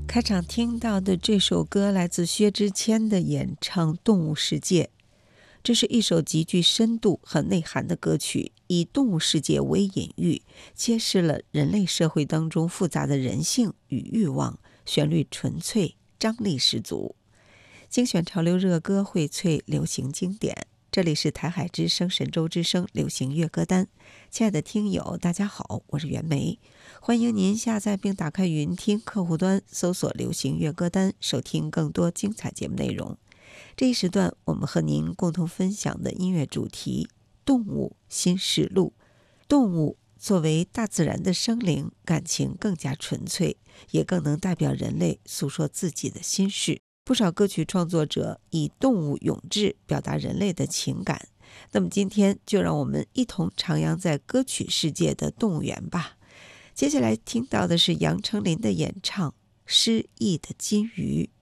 开场听到的这首歌来自薛之谦的演唱《动物世界》，这是一首极具深度和内涵的歌曲，以动物世界为隐喻，揭示了人类社会当中复杂的人性与欲望，旋律纯粹，张力十足。精选潮流热歌，荟萃流行经典。这里是台海之声神州之声流行乐歌单。亲爱的听友大家好，我是袁枚，欢迎您下载并打开云听客户端，搜索流行乐歌单，收听更多精彩节目内容。这一时段我们和您共同分享的音乐主题，动物心事录。动物作为大自然的生灵，感情更加纯粹，也更能代表人类诉说自己的心事。不少歌曲创作者以动物咏志表达人类的情感，那么今天就让我们一同徜徉在歌曲世界的动物园吧。接下来听到的是杨丞琳的演唱《失忆的金鱼》。